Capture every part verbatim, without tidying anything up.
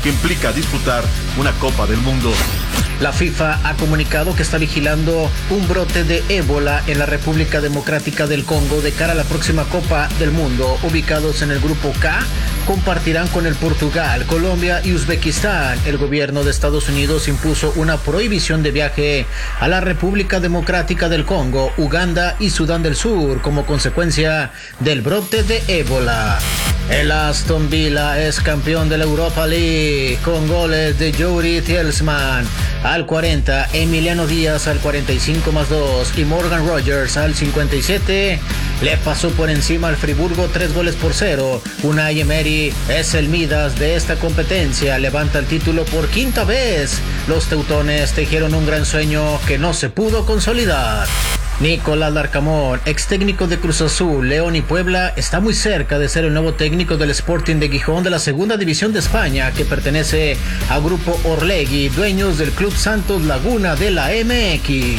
que implica disputar una Copa del Mundo. La FIFA ha comunicado que está vigilando un brote de ébola en la República Democrática del Congo de cara a la próxima Copa del Mundo. Ubicados en el grupo K, compartirán con el Portugal, Colombia y Uzbekistán. El gobierno de Estados Unidos impuso una prohibición de viaje a la República Democrática del Congo, Uganda y Sudán del Sur como consecuencia del brote de ébola. El Aston Villa es campeón de la Europa League con goles de Youri Tielemans al cuarenta, Emiliano Díaz al cuarenta y cinco más dos y Morgan Rogers al cincuenta y siete. Le pasó por encima al Friburgo tres goles por cero. Unai Emery es el Midas de esta competencia. Levanta el título por quinta vez. Los teutones tejieron un gran sueño que no se pudo consolidar. Nicolás Larcamón, ex técnico de Cruz Azul, León y Puebla, está muy cerca de ser el nuevo técnico del Sporting de Gijón de la segunda división de España, que pertenece al Grupo Orlegui, dueños del Club Santos Laguna de la M X.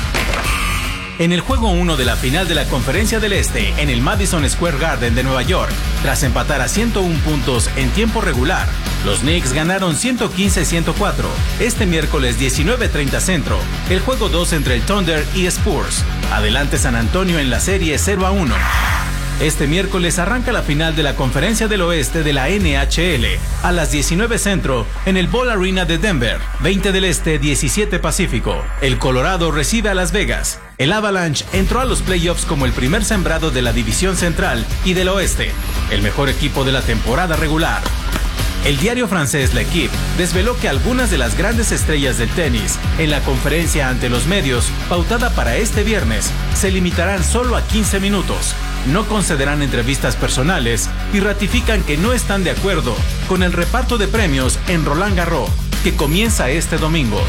En el juego uno de la final de la Conferencia del Este, en el Madison Square Garden de Nueva York, tras empatar a ciento uno puntos en tiempo regular, los Knicks ganaron ciento quince a ciento cuatro. Este miércoles diecinueve treinta centro, el juego dos entre el Thunder y Spurs. Adelante San Antonio en la serie cero a uno. Este miércoles arranca la final de la Conferencia del Oeste de la N H L a las diecinueve centro en el Ball Arena de Denver, veinte del Este, diecisiete Pacífico. El Colorado recibe a Las Vegas. El Avalanche entró a los playoffs como el primer sembrado de la División Central y del Oeste, el mejor equipo de la temporada regular. El diario francés L'Équipe desveló que algunas de las grandes estrellas del tenis en la conferencia ante los medios, pautada para este viernes, se limitarán solo a quince minutos. No concederán entrevistas personales y ratifican que no están de acuerdo con el reparto de premios en Roland Garros, que comienza este domingo.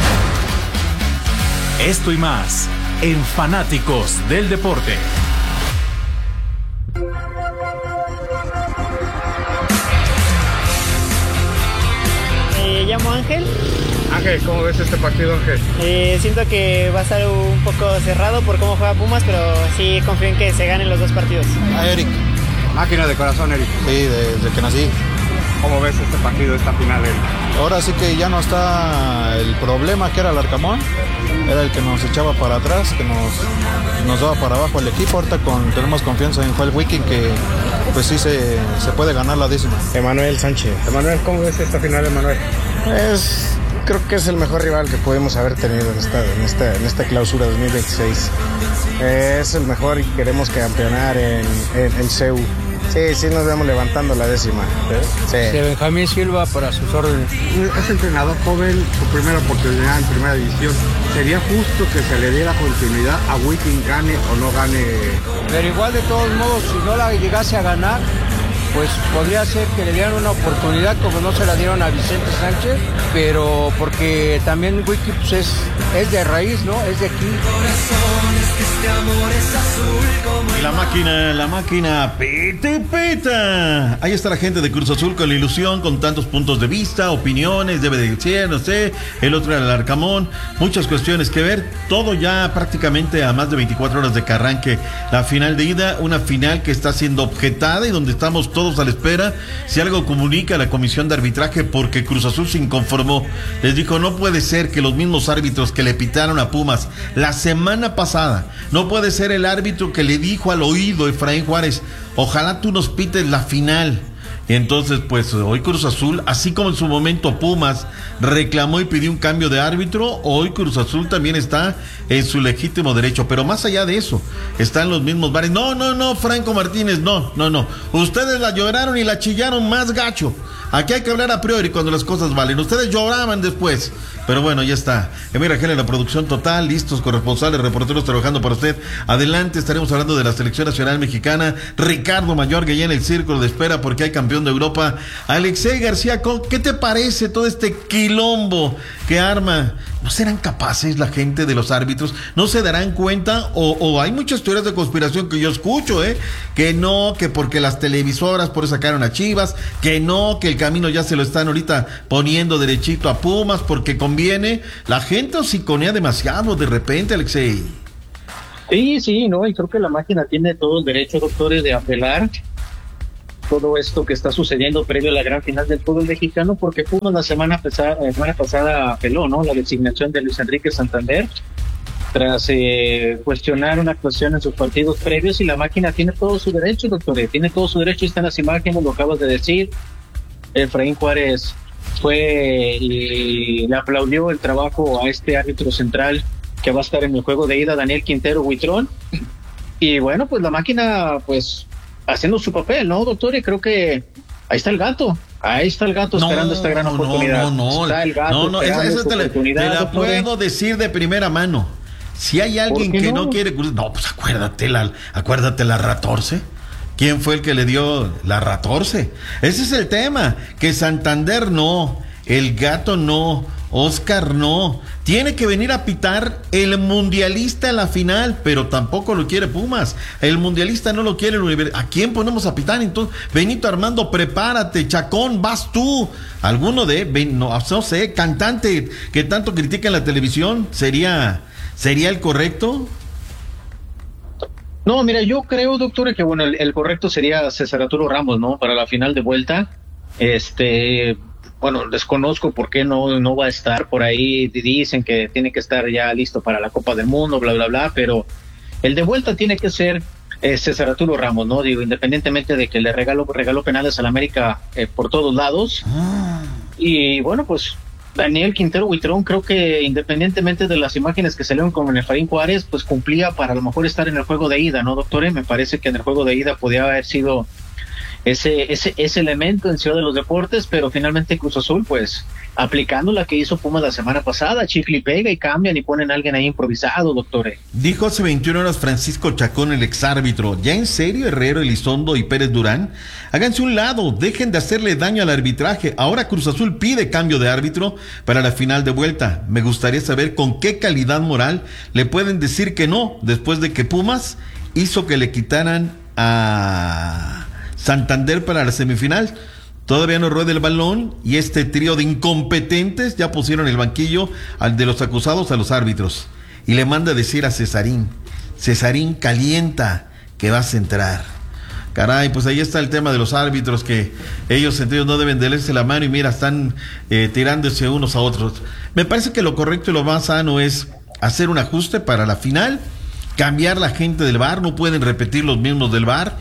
Esto y más en Fanáticos del Deporte. Me llamo Ángel. Ángel, ¿cómo ves este partido, Ángel? Eh, siento que va a estar un poco cerrado por cómo juega Pumas, pero sí confío en que se ganen los dos partidos. A Eric. Máquina de corazón, Eric. Sí, desde que nací. ¿Cómo ves este partido, esta final, Eric? Ahora sí que ya no está el problema que era el Larcamón, era el que nos echaba para atrás, que nos, nos daba para abajo el equipo. Ahorita con, tenemos confianza en Joel Wicking, que pues sí se, se puede ganar la décima. Emanuel Sánchez. Emanuel, ¿cómo ves esta final, Emanuel? Es, creo que es el mejor rival que podemos haber tenido en esta, en esta, en esta clausura dos mil veintiséis. Eh, es el mejor y queremos campeonar en, en, en C E U. Sí, sí nos vemos levantando la décima. Sí. De Benjamín Silva para sus órdenes. Es entrenador joven, su primera oportunidad en primera división. ¿Sería justo que se le diera continuidad a Wicking, gane o no gane? Pero igual de todos modos, si no la llegase a ganar, pues podría ser que le dieran una oportunidad como no se la dieron a Vicente Sánchez, pero porque también Wicking pues es, es de raíz, ¿no? Es de aquí. Y la máquina, la máquina, pete, peta. Ahí está la gente de Cruz Azul con la ilusión, con tantos puntos de vista, opiniones, debe de ser, no sé, el otro era el Arcamón, muchas cuestiones que ver, todo ya prácticamente a más de veinticuatro horas de que arranque la final de ida, una final que está siendo objetada y donde estamos todos a la espera, si algo comunica a la comisión de arbitraje, porque Cruz Azul se inconformó, les dijo, no puede ser que los mismos árbitros que le pitaron a Pumas la semana pasada, no puede ser el árbitro que le dijo al oído Efraín Juárez, ojalá tú nos pites la final. Entonces, pues hoy Cruz Azul, así como en su momento Pumas reclamó y pidió un cambio de árbitro, hoy Cruz Azul también está en su legítimo derecho. Pero más allá de eso, están los mismos bares. No, no, no, Franco Martínez, no, no, no. Ustedes la lloraron y la chillaron más gacho. Aquí hay que hablar a priori cuando las cosas valen. Ustedes lloraban después. Pero bueno, ya está. Emir Rangel en la producción total, listos, corresponsales, reporteros trabajando para usted. Adelante, estaremos hablando de la selección nacional mexicana. Ricardo Mayorga ya en el círculo de espera porque hay campeón de Europa. Alexei García, ¿qué te parece todo este quilombo que arma? ¿No serán capaces la gente de los árbitros? ¿No se darán cuenta? O, o hay muchas teorías de conspiración que yo escucho, ¿eh? Que no, que porque las televisoras por eso sacaron a Chivas, que no, que el camino ya se lo están ahorita poniendo derechito a Pumas porque conviene. La gente hociconea demasiado de repente, Alexei. Sí, sí, no, y creo que la máquina tiene todo el derecho, doctores, de apelar todo esto que está sucediendo previo a la gran final del fútbol mexicano, porque Pumas la semana pasada, la semana pasada apeló, ¿no?, la designación de Luis Enrique Santander tras eh, cuestionar una actuación en sus partidos previos, y la máquina tiene todo su derecho, doctor, tiene todo su derecho, están las imágenes, lo acabas de decir. Efraín Juárez fue y le aplaudió el trabajo a este árbitro central que va a estar en el juego de ida, Daniel Quintero Huitrón, y bueno, pues la máquina pues haciendo su papel, ¿no, doctor? Y creo que ahí está el gato, ahí está el gato esperando no, esta gran oportunidad. No, no, no, está el gato no, no, esa, esa te, la, te la doctor. puedo decir de primera mano. Si hay alguien que no? no quiere cruzar, no, pues acuérdate la, acuérdate la Ratorce. ¿Quién fue el que le dio la Ratorce? Ese es el tema, que Santander no, el gato no, Oscar no. Tiene que venir a pitar el mundialista en la final, pero tampoco lo quiere Pumas. El mundialista no lo quiere el Universidad. ¿A quién ponemos a pitar entonces? Benito Armando, prepárate. Chacón, vas tú. Alguno de, no, no sé, cantante que tanto critica en la televisión, ¿sería, sería el correcto? No, mira, yo creo, doctor, que bueno, el, el correcto sería César Arturo Ramos, ¿no? Para la final de vuelta. Este, bueno, desconozco por qué no, no va a estar por ahí. Dicen que tiene que estar ya listo para la Copa del Mundo, bla, bla, bla, pero el de vuelta tiene que ser eh, César Arturo Ramos, ¿no? Digo, independientemente de que le regaló, regaló penales al América eh, por todos lados. Ah. Y bueno, pues Daniel Quintero Huitrón, creo que independientemente de las imágenes que salieron con Efraín Juárez, pues cumplía para a lo mejor estar en el juego de ida, ¿no, doctor? Me parece que en el juego de ida podía haber sido ese ese ese elemento en Ciudad de los Deportes, pero finalmente Cruz Azul, pues, aplicando la que hizo Pumas la semana pasada, chicle y pega y cambian y ponen a alguien ahí improvisado, doctor. Dijo hace veintiuna horas Francisco Chacón, el exárbitro. ¿Ya en serio Herrero, Elizondo y Pérez Durán? Háganse un lado, dejen de hacerle daño al arbitraje. Ahora Cruz Azul pide cambio de árbitro para la final de vuelta. Me gustaría saber con qué calidad moral le pueden decir que no, después de que Pumas hizo que le quitaran a Santander para la semifinal. Todavía no rueda el balón y este trío de incompetentes ya pusieron el banquillo al de los acusados a los árbitros. Y le manda a decir a Cesarín, Cesarín calienta que vas a entrar. Caray, pues ahí está el tema de los árbitros, que ellos entre ellos no deben de leerse la mano y mira, están eh, tirándose unos a otros. Me parece que lo correcto y lo más sano es hacer un ajuste para la final, cambiar la gente del V A R, no pueden repetir los mismos del V A R.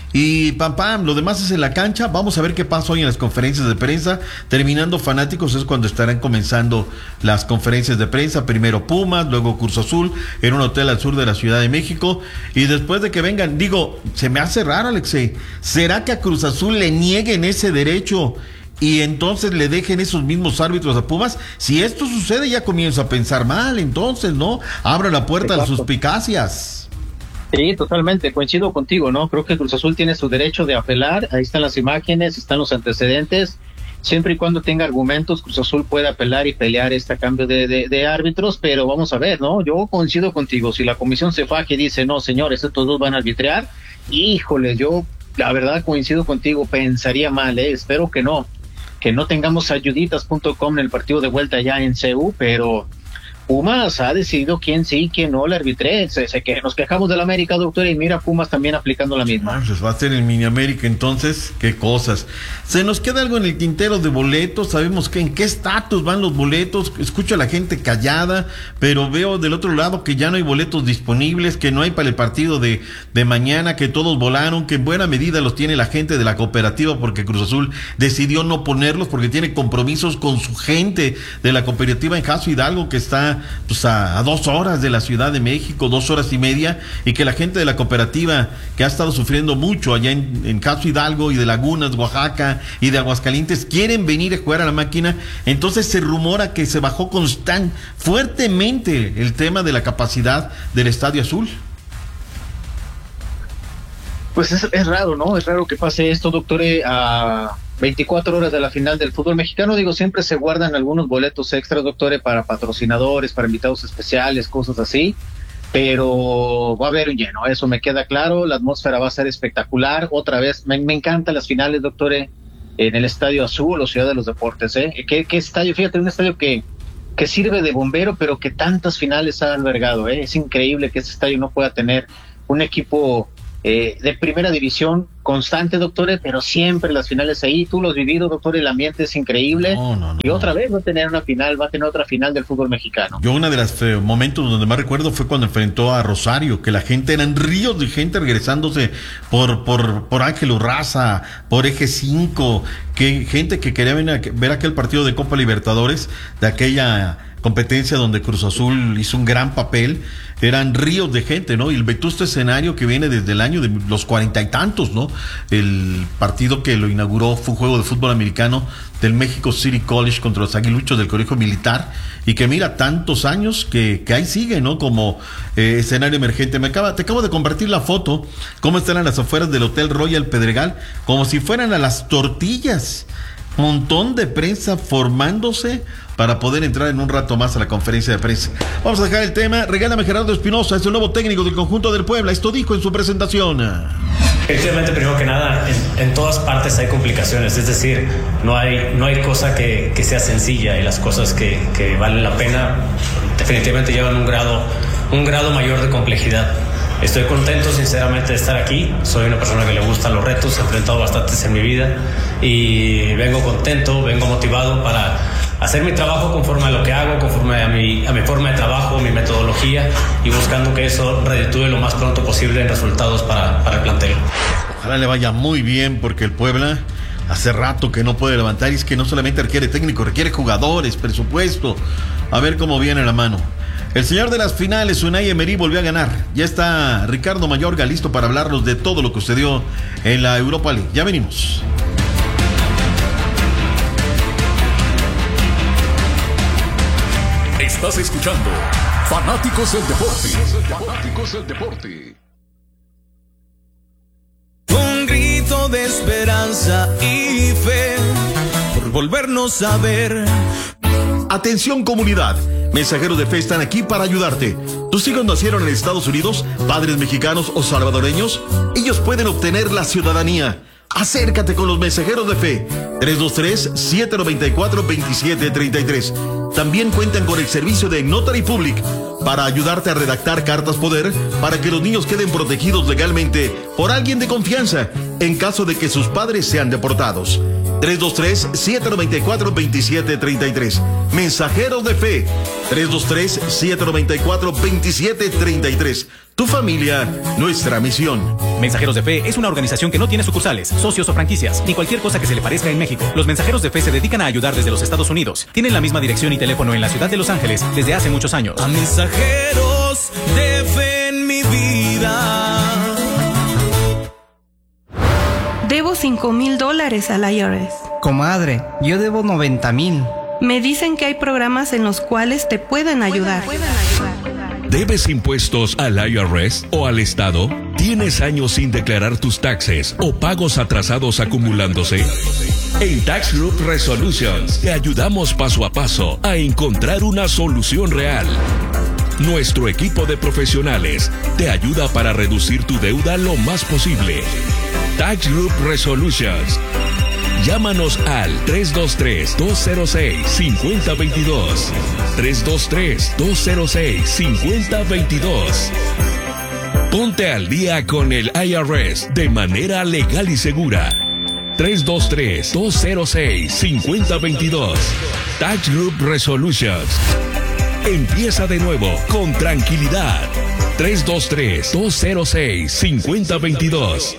Y pam pam, lo demás es en la cancha. Vamos a ver qué pasa hoy en las conferencias de prensa. Terminando Fanáticos es cuando estarán comenzando las conferencias de prensa. Primero Pumas, luego Cruz Azul, en un hotel al sur de la Ciudad de México. Y después de que vengan, digo, se me hace raro, Alexei. ¿Será que a Cruz Azul le nieguen ese derecho y entonces le dejen esos mismos árbitros a Pumas? Si esto sucede, ya comienzo a pensar mal, entonces, ¿no? Abro la puerta Exacto. a las suspicacias. Sí, totalmente, coincido contigo, ¿no? Creo que Cruz Azul tiene su derecho de apelar, ahí están las imágenes, están los antecedentes, siempre y cuando tenga argumentos, Cruz Azul puede apelar y pelear este cambio de, de, de árbitros, pero vamos a ver, ¿no? Yo coincido contigo, si la comisión se faja y dice, no, señores, estos dos van a arbitrar, híjole, yo, la verdad, coincido contigo, pensaría mal, ¿eh? Espero que no, que no tengamos ayuditas punto com en el partido de vuelta ya en C U, pero Pumas ha decidido quién sí, quién no le arbitré. Se, se que nos quejamos del América, doctor, y mira Pumas también aplicando la misma. Ah, pues va a ser el Mini América, entonces, qué cosas. Se nos queda algo en el tintero de boletos, sabemos que en qué estatus van los boletos, escucho a la gente callada, pero veo del otro lado que ya no hay boletos disponibles, que no hay para el partido de, de mañana, que todos volaron, que en buena medida los tiene la gente de la cooperativa porque Cruz Azul decidió no ponerlos porque tiene compromisos con su gente de la cooperativa en Jaso Hidalgo, que está pues a, a dos horas de la Ciudad de México, dos horas y media, y que la gente de la cooperativa que ha estado sufriendo mucho allá en, en Caso Hidalgo y de Lagunas, Oaxaca y de Aguascalientes quieren venir a jugar a la máquina. Entonces se rumora que se bajó constant fuertemente el tema de la capacidad del Estadio Azul. Pues es, es raro, ¿no? Es raro que pase esto, doctor, a veinticuatro horas de la final del fútbol mexicano. Digo, siempre se guardan algunos boletos extras, doctor, para patrocinadores, para invitados especiales, cosas así, pero va a haber un lleno, eso me queda claro. La atmósfera va a ser espectacular. Otra vez, me, me encantan las finales, doctor, en el Estadio Azul o Ciudad de los Deportes, ¿eh? ¿Qué, qué estadio? Fíjate, un estadio que, que sirve de bombero, pero que tantas finales ha albergado, ¿eh? Es increíble que ese estadio no pueda tener un equipo Eh, de primera división constante, doctores, pero siempre las finales ahí, tú lo has vivido, doctor, el ambiente es increíble. No, no, no, y otra vez va a tener una final, va a tener otra final del fútbol mexicano. Yo uno de los eh, momentos donde más recuerdo fue cuando enfrentó a Rosario, que la gente, eran ríos de gente regresándose por por por Ángel Urraza, por Eje cinco, que gente que quería ver, ver aquel partido de Copa Libertadores, de aquella competencia donde Cruz Azul hizo un gran papel. Eran ríos de gente, ¿no? Y el vetusto escenario que viene desde el año de los cuarenta y tantos, ¿no? El partido que lo inauguró fue un juego de fútbol americano del México City College contra los aguiluchos del Colegio Militar, y que mira, tantos años que, que ahí sigue, ¿no? Como eh, escenario emergente. Me acaba, te acabo de compartir la foto, cómo están a las afueras del Hotel Royal Pedregal, como si fueran a las tortillas. Montón de prensa formándose para poder entrar en un rato más a la conferencia de prensa. Vamos a dejar el tema. Regálame Gerardo Espinosa, es el nuevo técnico del conjunto del Puebla. Esto dijo en su presentación. Efectivamente, primero que nada, en, en todas partes hay complicaciones, es decir, no hay, no hay cosa que, que sea sencilla, y las cosas que, que valen la pena definitivamente llevan un grado, un grado mayor de complejidad. Estoy contento, sinceramente, de estar aquí. Soy una persona que le gustan los retos, he enfrentado bastantes en mi vida y vengo contento, vengo motivado para hacer mi trabajo conforme a lo que hago, conforme a mi, a mi forma de trabajo, mi metodología, y buscando que eso reditúe lo más pronto posible en resultados para, para el plantel. Ojalá le vaya muy bien, porque el Puebla hace rato que no puede levantar, y es que no solamente requiere técnico, requiere jugadores, presupuesto. A ver cómo viene la mano. El señor de las finales, Unai Emery, volvió a ganar. Ya está Ricardo Mayorga listo para hablarnos de todo lo que sucedió en la Europa League. Ya venimos. Estás escuchando Fanáticos del Deporte. Fanáticos del Deporte. Un grito de esperanza y fe por volvernos a ver. Atención, comunidad. Mensajeros de Fe están aquí para ayudarte. ¿Tus hijos nacieron en Estados Unidos, padres mexicanos o salvadoreños? Ellos pueden obtener la ciudadanía. Acércate con los Mensajeros de Fe. tres dos tres, siete nueve cuatro, dos siete tres tres. También cuentan con el servicio de Notary Public para ayudarte a redactar cartas poder para que los niños queden protegidos legalmente por alguien de confianza en caso de que sus padres sean deportados. tres dos tres, siete nueve cuatro, dos siete tres tres. Mensajeros de Fe. tres dos tres, siete nueve cuatro, dos siete tres tres. Tu familia, nuestra misión. Mensajeros de Fe es una organización que no tiene sucursales, socios o franquicias, ni cualquier cosa que se le parezca en México. Los Mensajeros de Fe se dedican a ayudar desde los Estados Unidos. Tienen la misma dirección y teléfono en la ciudad de Los Ángeles desde hace muchos años. A mensajeros de fe en mi vida. Debo cinco mil dólares al I R S. Comadre, yo debo noventa mil. Me dicen que hay programas en los cuales te pueden ayudar. ¿Debes impuestos al I R S o al Estado? ¿Tienes años sin declarar tus taxes o pagos atrasados acumulándose? En Tax Group Resolutions te ayudamos paso a paso a encontrar una solución real. Nuestro equipo de profesionales te ayuda para reducir tu deuda lo más posible. Tax Group Resolutions. Llámanos al tres dos tres, dos cero seis, cinco cero dos dos. tres dos tres, dos cero seis, cinco cero dos dos. Ponte al día con el I R S de manera legal y segura. tres dos tres, dos cero seis, cinco cero dos dos. Tax Group Resolutions. Empieza de nuevo con tranquilidad. tres dos tres, dos cero seis, cinco cero dos dos.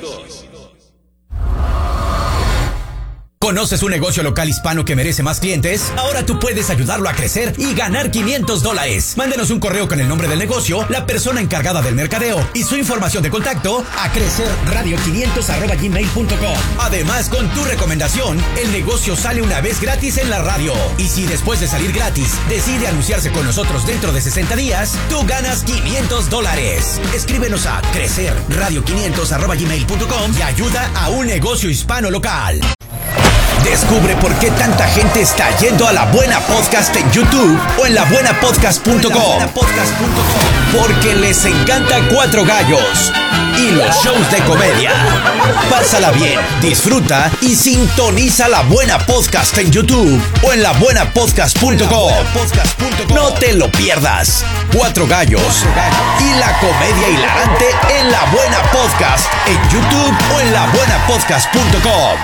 ¿Conoces un negocio local hispano que merece más clientes? Ahora tú puedes ayudarlo a crecer y ganar quinientos dólares. Mándenos un correo con el nombre del negocio, la persona encargada del mercadeo y su información de contacto a crecerradio quinientos arroba gmail punto com. Además, con tu recomendación, el negocio sale una vez gratis en la radio. Y si después de salir gratis decide anunciarse con nosotros dentro de sesenta días, tú ganas quinientos dólares. Escríbenos a crecerradio quinientos arroba gmail punto com y ayuda a un negocio hispano local. Descubre por qué tanta gente está yendo a La Buena Podcast en YouTube o en la buena podcast punto com. Porque les encanta Cuatro Gallos y los shows de comedia. Pásala bien, disfruta y sintoniza La Buena Podcast en YouTube o en la buena podcast punto com. No te lo pierdas. Cuatro Gallos y la comedia hilarante en La Buena Podcast en YouTube o en la buena podcast punto com.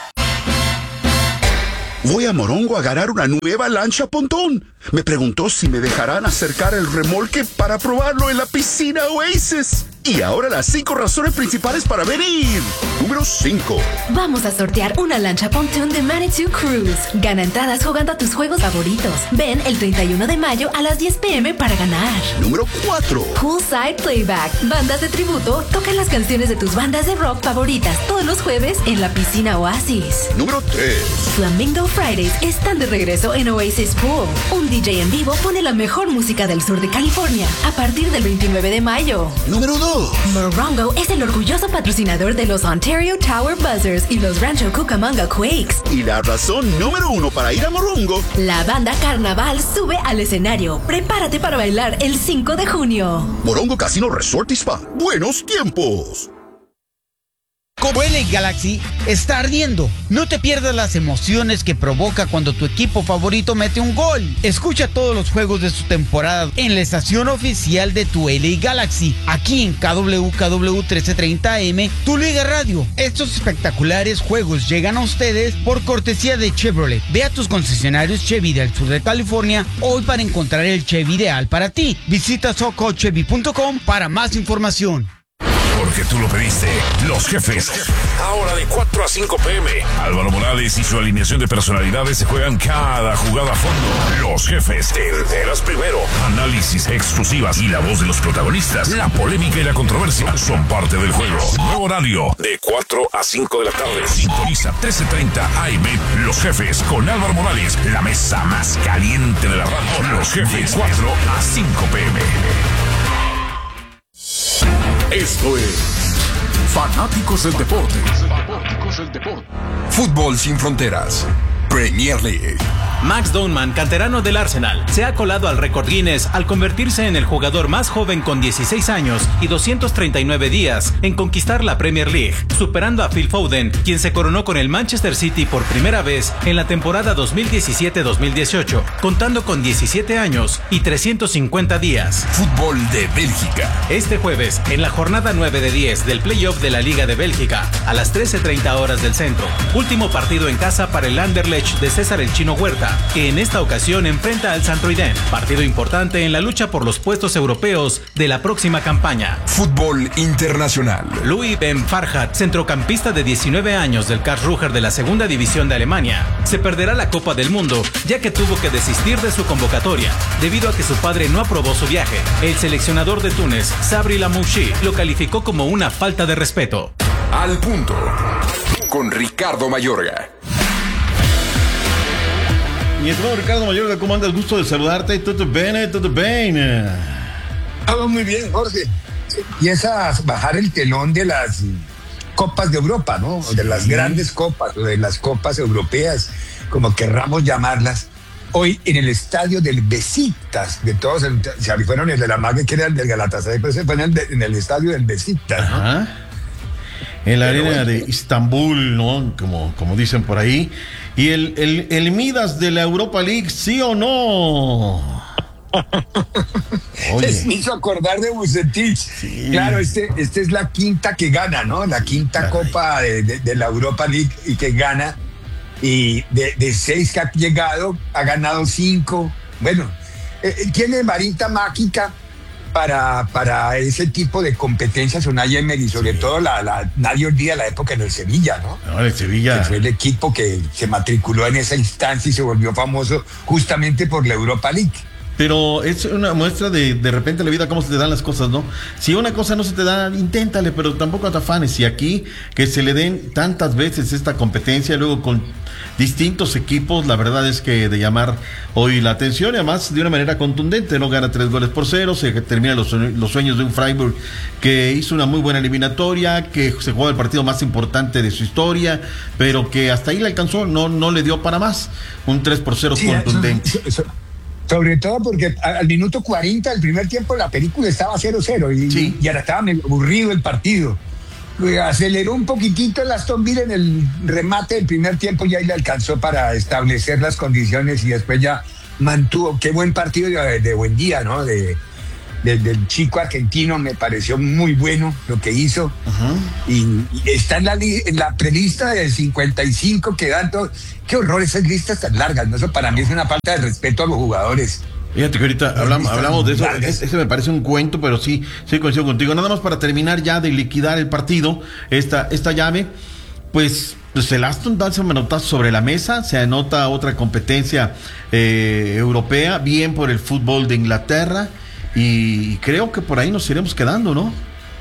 Voy a Morongo a ganar una nueva lancha pontón. Me preguntó si me dejarán acercar el remolque para probarlo en la piscina Oasis. Y ahora las cinco razones principales para venir. Número cinco. Vamos a sortear una lancha pontón de Manitou Cruise. Gana entradas jugando a tus juegos favoritos. Ven el treinta y uno de mayo a las diez pm para ganar. Número cuatro. Poolside Playback. Bandas de tributo tocan las canciones de tus bandas de rock favoritas todos los jueves en la piscina Oasis. Número tres. Flamingo Fridays están de regreso en Oasis Pool. Un D J en vivo pone la mejor música del sur de California a partir del veintinueve de mayo. Número dos. Morongo es el orgulloso patrocinador de los Ontario Tower Buzzers y los Rancho Cucamonga Quakes. Y la razón número uno para ir a Morongo. La banda Carnaval sube al escenario. Prepárate para bailar el cinco de junio. Morongo Casino Resort y Spa. Buenos tiempos. L A Galaxy está ardiendo. No te pierdas las emociones que provoca cuando tu equipo favorito mete un gol. Escucha todos los juegos de su temporada en la estación oficial de tu L A Galaxy, aquí en K W K W trece treinta A M, tu Liga Radio. Estos espectaculares juegos llegan a ustedes por cortesía de Chevrolet. Ve a tus concesionarios Chevy del sur de California hoy para encontrar el Chevy ideal para ti. Visita soco chevy punto com para más información. Porque tú lo pediste. Los Jefes. Ahora de cuatro a cinco pm. Álvaro Morales y su alineación de personalidades se juegan cada jugada a fondo. Los Jefes. Te enteras primero. Análisis, exclusivas y la voz de los protagonistas. La polémica y la controversia son parte del juego. Nuevo horario de cuatro a cinco de la tarde. Sintoniza trece treinta A M. Los Jefes con Álvaro Morales. La mesa más caliente de la radio. Los Jefes. cuatro a cinco pm. Esto es Fanáticos del Deporte. Fútbol sin fronteras. Premier League. Max Downman, canterano del Arsenal, se ha colado al récord Guinness al convertirse en el jugador más joven con dieciséis años y doscientos treinta y nueve días en conquistar la Premier League, superando a Phil Foden, quien se coronó con el Manchester City por primera vez en la temporada dos mil diecisiete dos mil dieciocho, contando con diecisiete años y trescientos cincuenta días. Fútbol de Bélgica. Este jueves, en la jornada nueve de diez del playoff de la Liga de Bélgica, a las trece treinta horas del centro, último partido en casa para el Anderlecht de César el Chino Huerta, que en esta ocasión enfrenta al Saint-Truiden, partido importante en la lucha por los puestos europeos de la próxima campaña. Fútbol internacional. Louis Ben Farhat, centrocampista de diecinueve años del Karlsruher de la segunda división de Alemania, se perderá la Copa del Mundo, ya que tuvo que desistir de su convocatoria, debido a que su padre no aprobó su viaje. El seleccionador de Túnez, Sabri Lamouchi, lo calificó como una falta de respeto. Al punto, con Ricardo Mayorga. Mi estimado Ricardo Mayorga, ¿cómo andas? Gusto de saludarte. Todo bien, todo bien. Todo muy bien, Jorge. Empieza a bajar el telón de las copas de Europa, ¿no? De las grandes copas, o de las copas europeas, como querramos llamarlas. Hoy en el estadio del Besiktas, de todos, se fueron el de la Mague, que era el del Galatasaray, pero se fue en el, de, en el estadio del Besiktas, ¿no? Ajá. En la pero arena bueno. de Istambul, ¿no? Como, como dicen por ahí. ¿Y el, el, el Midas de la Europa League, sí o no? Oye. Me hizo acordar de Vucetich. Sí. Claro, este, este es la quinta que gana, ¿no? La quinta Ay. copa de, de, de la Europa League y que gana. Y de, de seis que ha llegado, ha ganado cinco. Bueno, eh, tiene varita mágica para, para ese tipo de competencias, Unai Emery, sobre sí. todo la, la, nadie olvida la época en el Sevilla, ¿no? No, el Sevilla. Que fue el equipo que se matriculó en esa instancia y se volvió famoso justamente por la Europa League. Pero es una muestra de de repente la vida cómo se te dan las cosas, ¿no? Si una cosa no se te da, inténtale, pero tampoco te afanes. Y aquí, que se le den tantas veces esta competencia, luego con distintos equipos, la verdad es que de llamar hoy la atención, y además de una manera contundente, ¿no? Gana tres goles por cero, se termina los, los sueños de un Freiburg que hizo una muy buena eliminatoria, que se jugó el partido más importante de su historia, pero que hasta ahí le alcanzó, no, no le dio para más. Un tres por cero sí, contundente. Eso, eso. Sobre todo porque al minuto cuarenta del primer tiempo la película estaba cero cero y, sí. y ahora estaba medio aburrido el partido. Aceleró un poquitito el Aston Villa en el remate del primer tiempo y ahí le alcanzó para establecer las condiciones y después ya mantuvo. Qué buen partido de, de buen día, ¿no? De, de, del chico argentino, me pareció muy bueno lo que hizo. Uh-huh. y, y está en la, en la prelista de cincuenta y cinco que dan todo. Qué horror esas listas tan largas, ¿no? Eso para mí es una falta de respeto a los jugadores. Fíjate que ahorita hablamos, hablamos de eso, ese, ese me parece un cuento, pero sí, sí coincido contigo. Nada más para terminar ya de liquidar el partido, esta, esta llave, pues, pues el Aston da ese manotazo sobre la mesa, se anota otra competencia eh, europea, bien por el fútbol de Inglaterra, y creo que por ahí nos iremos quedando, ¿no?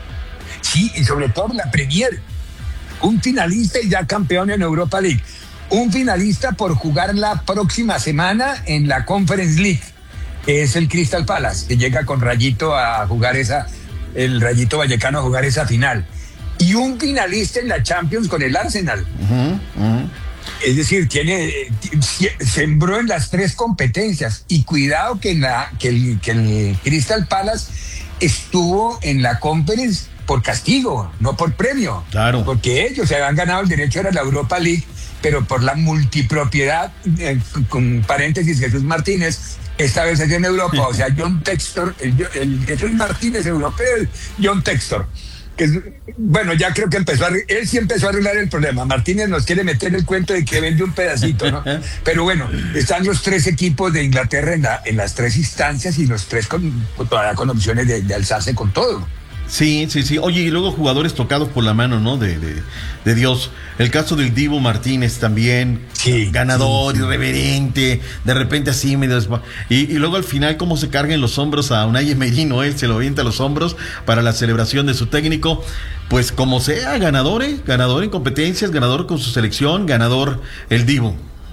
Sí, y sobre todo la Premier, un finalista y ya campeón en Europa League, un finalista por jugar la próxima semana en la Conference League, que es el Crystal Palace, que llega con Rayito a jugar esa, el Rayito Vallecano a jugar esa final. Y un finalista en la Champions con el Arsenal. Uh-huh, uh-huh. Es decir, tiene, sembró en las tres competencias. Y cuidado que, en la, que, el, que el Crystal Palace estuvo en la Conference por castigo, no por premio. Claro. Porque ellos se habían ganado el derecho a la Europa League, pero por la multipropiedad, eh, con paréntesis, Jesús Martínez, esta vez es en Europa, o sea, John Textor, el, el Jesús Martínez europeo, John Textor, que es, bueno, ya creo que empezó a, él sí empezó a arreglar el problema. Martínez nos quiere meter el cuento de que vende un pedacito, ¿no? Pero bueno, están los tres equipos de Inglaterra en, la, en las tres instancias y los tres con, todavía con opciones de, de alzarse con todo. Sí, sí, sí. Oye, y luego jugadores tocados por la mano, ¿no? De, de, de Dios. El caso del Dibu Martínez también. Sí. Ganador, sí, sí. irreverente. De repente así medio... Y, y luego al final cómo se carga en los hombros a Unai Emery, ¿no? Él se lo avienta a los hombros para la celebración de su técnico. Pues como sea, ganador, ¿eh? Ganador en competencias, ganador con su selección, ganador el Dibu.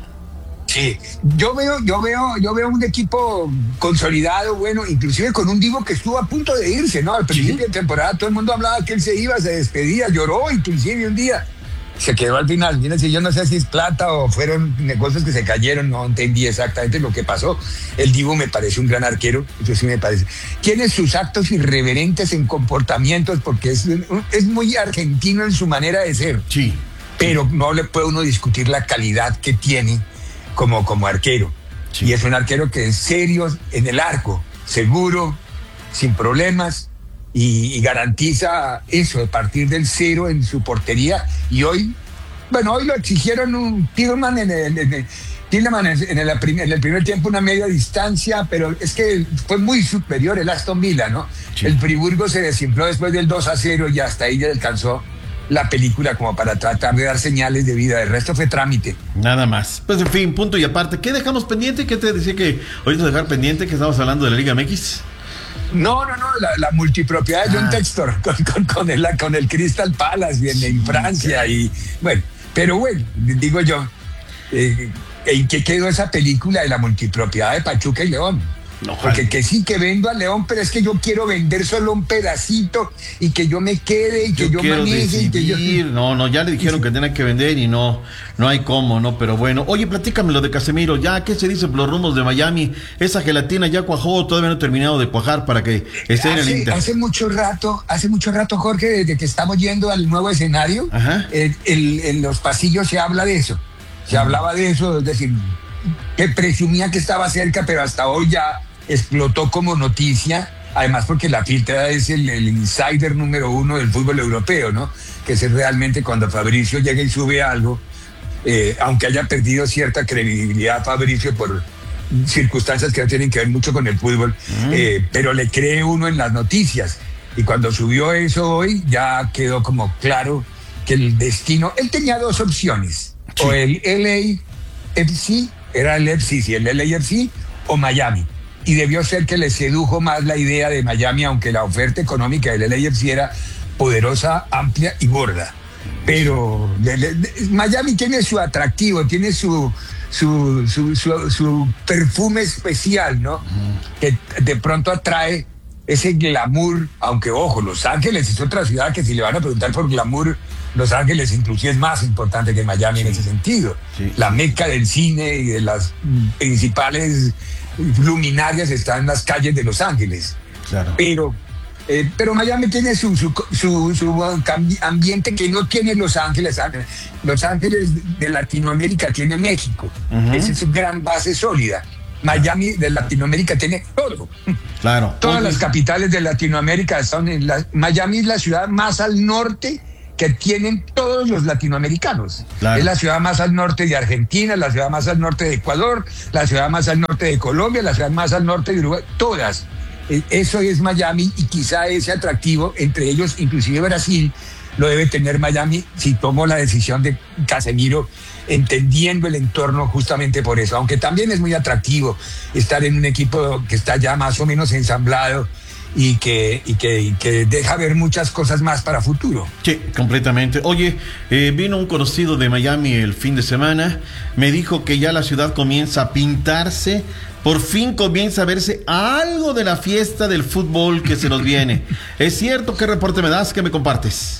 Sí, yo veo, yo veo, yo veo un equipo consolidado, bueno, inclusive con un Divo que estuvo a punto de irse, ¿no? Al principio ¿Sí? de temporada todo el mundo hablaba que él se iba, se despedía, lloró inclusive un día, se quedó al final. Fíjense, yo no sé si es plata o fueron negocios que se cayeron, no entendí exactamente lo que pasó. El Divo me parece un gran arquero, eso sí me parece. Tiene sus actos irreverentes en comportamientos porque es, es muy argentino en su manera de ser. Sí. Pero no le puede uno discutir la calidad que tiene Como, como arquero. Sí. Y es un arquero que es serio en el arco, seguro, sin problemas, y, y garantiza eso, de partir del cero en su portería. Y hoy, bueno, hoy lo exigieron un Tielemans en el, en el, Tielemans en el, en el primer tiempo una media distancia, pero es que fue muy superior el Aston Villa, ¿no? Sí. El Friburgo se desinfló después del dos a cero y hasta ahí ya alcanzó la película como para tratar de dar señales de vida. El resto fue trámite. Nada más. Pues en fin, punto y aparte. ¿Qué dejamos pendiente? ¿Qué te decía que ahorita dejar pendiente? Que estamos hablando de la Liga M X. No, no, no, la, la multipropiedad de John ah. Textor con, con, con, el, con el Crystal Palace en, en Francia y bueno, pero bueno, digo yo, eh, ¿en qué quedó esa película de la multipropiedad de Pachuca y León? No, porque que sí que vendo a León, pero es que yo quiero vender solo un pedacito y que yo me quede y que yo, yo maneje y que yo... No, no, ya le dijeron que tienen que vender y no, no hay cómo, ¿no? Pero bueno, oye, platícame lo de Casemiro, ya, ¿qué se dice por los rumos de Miami? Esa gelatina ya cuajó, todavía no ha terminado de cuajar para que esté en el Inter. Hace mucho rato, hace mucho rato, Jorge, desde que estamos yendo al nuevo escenario, el, el, en los pasillos se habla de eso, se hablaba de eso, es decir, que presumía que estaba cerca, pero hasta hoy ya explotó como noticia, además porque la filtra es el, el insider número uno del fútbol europeo, ¿no? Que es realmente cuando Fabricio llega y sube algo, eh, aunque haya perdido cierta credibilidad Fabricio por circunstancias que no tienen que ver mucho con el fútbol, mm. eh, pero le cree uno en las noticias. Y cuando subió eso hoy, ya quedó como claro que el destino, él tenía dos opciones, sí. o el L A F C, era el F C, sí, el L A F C o Miami. y debió ser que les sedujo más la idea de Miami, aunque la oferta económica del L A F C era poderosa, amplia y gorda. Pero de, de, de, Miami tiene su atractivo, tiene su, su, su, su, su perfume especial, ¿no? Uh-huh. Que de pronto atrae ese glamour, aunque ojo, Los Ángeles es otra ciudad que si le van a preguntar por glamour, Los Ángeles inclusive es más importante que Miami, sí, en ese sentido. Sí. La meca del cine y de las principales luminarias están en las calles de Los Ángeles. Claro. Pero, eh, pero Miami tiene su, su, su, su ambiente que no tiene Los Ángeles. Los Ángeles de Latinoamérica tiene México. Uh-huh. Esa es su gran base sólida. Miami de Latinoamérica tiene todo. Claro. Todas las capitales de Latinoamérica están en la, Miami es la ciudad más al norte que tienen todos los latinoamericanos. Claro. Es la ciudad más al norte de Argentina, la ciudad más al norte de Ecuador, la ciudad más al norte de Colombia, la ciudad más al norte de Uruguay, todas. Eso es Miami, y quizá ese atractivo, entre ellos inclusive Brasil, lo debe tener Miami si tomó la decisión de Casemiro, entendiendo el entorno justamente por eso, aunque también es muy atractivo estar en un equipo que está ya más o menos ensamblado y que, y que, y que deja ver muchas cosas más para futuro. Sí, completamente. Oye, eh, vino un conocido de Miami el fin de semana, me dijo que ya la ciudad comienza a pintarse, por fin comienza a verse algo de la fiesta del fútbol que se nos viene. ¿Es cierto? ¿Qué reporte me das? ¿Qué me compartes?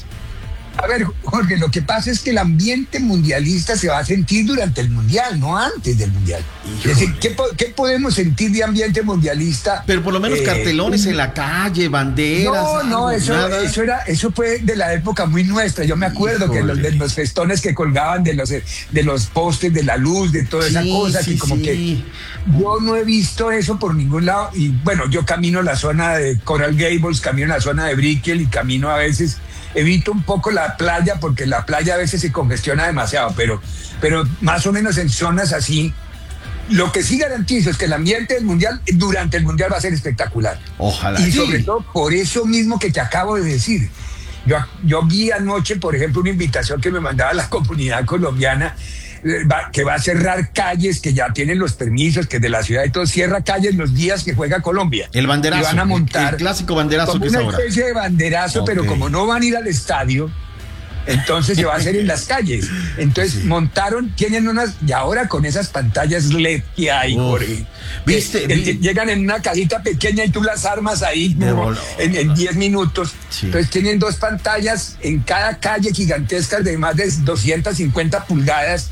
A ver, Jorge, lo que pasa es que el ambiente mundialista se va a sentir durante el Mundial, no antes del Mundial. Híjole. Es decir, ¿qué, ¿qué podemos sentir de ambiente mundialista? Pero por lo menos eh, cartelones un... en la calle, banderas. No, no, algo, eso, eso, era, eso fue de la época muy nuestra. Yo me acuerdo Híjole. que los, de los festones que colgaban de los, de los postes, de la luz, de toda sí, esa cosa, sí, que como sí. que yo no he visto eso por ningún lado. Y bueno, yo camino la zona de Coral Gables, camino la zona de Brickell y camino a veces... Evito un poco la playa porque la playa a veces se congestiona demasiado, pero, pero más o menos en zonas así, lo que sí garantizo es que el ambiente del Mundial, durante el Mundial va a ser espectacular. Ojalá. Y sobre todo por eso mismo que te acabo de decir. Yo, yo vi anoche, por ejemplo, una invitación que me mandaba la comunidad colombiana, que va a cerrar calles, que ya tienen los permisos, que de la ciudad y todo, cierra calles los días que juega Colombia. El banderazo. Y van a montar el, el clásico banderazo como que una es ahora. especie de banderazo, okay. Pero como no van a ir al estadio, entonces se va a hacer en las calles. Entonces sí. montaron, tienen unas, y ahora con esas pantallas L E D que hay, Jorge, ¿viste? Que, que llegan en una cajita pequeña y tú las armas ahí no, en diez minutos. Sí. Entonces tienen dos pantallas en cada calle gigantescas de más de doscientas cincuenta pulgadas.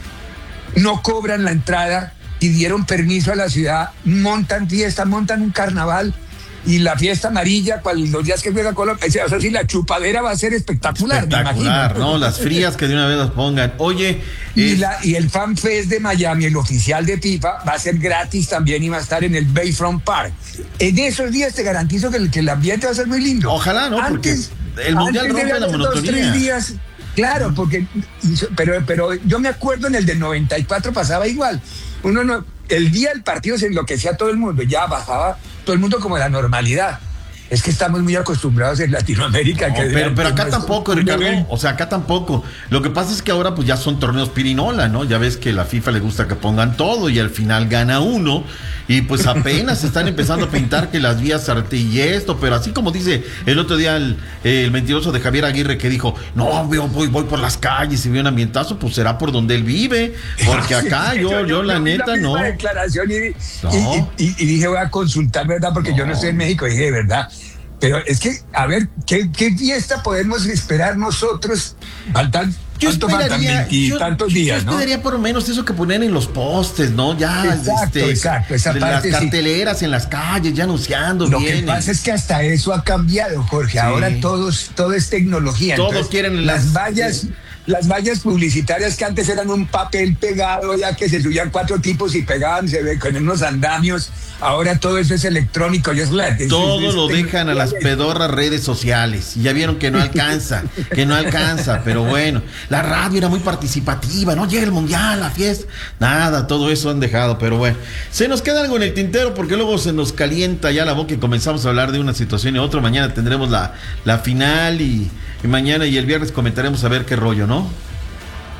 No cobran la entrada, pidieron permiso a la ciudad, montan fiesta, montan un carnaval y la fiesta amarilla para los días que juega Colombia. O sea, sí, la chupadera va a ser espectacular, espectacular, me imagino. ¿no? Las frías que de una vez las pongan. Oye, y, eh... la, y el Fan Fest de Miami, el oficial de FIFA, va a ser gratis también y va a estar en el Bayfront Park. En esos días te garantizo que el, que el ambiente va a ser muy lindo. Ojalá, ¿no? Antes, porque el mundial rompe la monotonía. Dos, tres días. Claro, porque pero, pero yo me acuerdo en el del noventa y cuatro pasaba igual. Uno no, el día del partido se enloquecía todo el mundo, ya bajaba todo el mundo como la normalidad. Es que estamos muy acostumbrados en Latinoamérica. No, que pero, pero acá no tampoco, Ricardo. O sea, acá tampoco. Lo que pasa es que ahora pues ya son torneos pirinola, ¿no? Ya ves que la FIFA le gusta que pongan todo y al final gana uno. Y pues apenas están empezando a pintar que las vías Arte y esto, pero así como dice el otro día el, el mentiroso de Javier Aguirre que dijo, no, voy, voy, voy por las calles y veo un ambientazo, pues será por donde él vive. Porque acá yo, yo, yo la yo neta la no. Declaración y, no. Y, y, y dije, voy a consultar, ¿verdad? Porque no. yo no estoy en México. Y dije, de verdad. Pero es que, a ver, ¿qué, qué fiesta podemos esperar nosotros? Faltan, yo esperaría, yo, tantos días, yo ¿no? esperaría por lo menos eso que ponen en los postes, ¿no? Ya, exacto, este, exacto, esa de parte, las carteleras sí. en las calles, ya anunciando. Lo bien. que pasa es que hasta eso ha cambiado, Jorge. Sí. Ahora todos, todo es tecnología. Todos Entonces, quieren las las vallas. Sí. Las vallas publicitarias que antes eran un papel pegado, ya que se subían cuatro tipos y pegaban, se ve con unos andamios. Ahora todo eso es electrónico y es L E D. Todo es, lo es, dejan a las pedorras redes sociales. Y ya vieron que no alcanza, que no alcanza. Pero bueno, la radio era muy participativa, no llega el mundial, la fiesta. Nada, todo eso han dejado. Pero bueno, se nos queda algo en el tintero porque luego se nos calienta ya la boca y comenzamos a hablar de una situación y otra. Mañana tendremos la, la final y, y mañana y el viernes comentaremos a ver qué rollo, ¿no?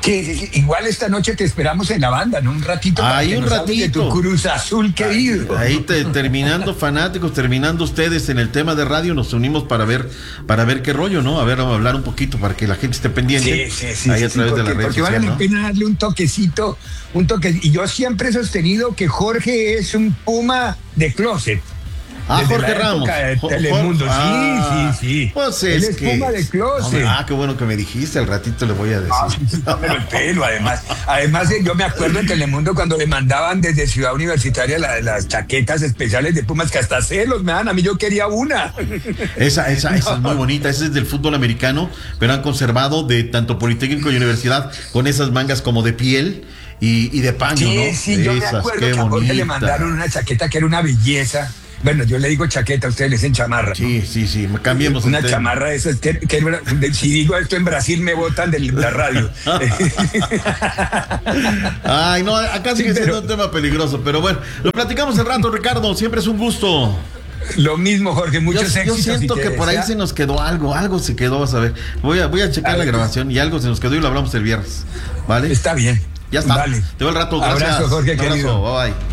Sí, sí, sí. Igual esta noche te esperamos en la banda, ¿no? Un ratito. Ahí para que un nos hables ratito. de tu Cruz Azul, querido. Ahí te, terminando fanáticos, terminando ustedes en el tema de radio, nos unimos para ver, para ver qué rollo, ¿no? A ver, vamos a hablar un poquito para que la gente esté pendiente. Sí, sí, sí. Ahí a sí, través porque, de las redes porque sociales, vale la ¿no? pena darle un toquecito, un toque. Y yo siempre he sostenido que Jorge es un puma de closet. Ah, Desde Jorge la Ramos. época de Jo- Telemundo. Ah, sí, sí, sí. Pues Él es es que. puma de closet. Hombre, ah, qué bueno que me dijiste. Al ratito le voy a decir. Ah, sí, sí, tómelo el pelo, además. Además, eh, yo me acuerdo en Telemundo cuando le mandaban desde Ciudad Universitaria la- las chaquetas especiales de Pumas, que hasta celos me dan. A mí yo quería una. Esa, esa, esa es muy bonita. Esa es del fútbol americano, pero han conservado de tanto Politécnico y Universidad con esas mangas como de piel y, y de paño, Sí, ¿no? sí, yo me Esas, acuerdo qué que a Jorge le bonita. mandaron una chaqueta que era una belleza. Bueno, yo le digo chaqueta, ustedes le dicen chamarra. Sí, sí, sí, cambiemos. Una el tema. chamarra de esas que, que era- de- si digo esto en Brasil me botan de la radio. Ay, no, acá sigue Sí, siendo pero- un tema peligroso, pero bueno, lo platicamos el rato, Ricardo, siempre es un gusto. Lo mismo, Jorge, muchos yo, yo éxitos. siento y te que por ahí desea- se nos quedó algo, algo se quedó, vas a ver. Voy a, voy a checar A la ver. grabación y algo se nos quedó y lo hablamos el viernes, ¿vale? Está bien. Ya está. Vale. Te veo el rato, gracias. Abrazo, Jorge, Un abrazo, querido. bye bye.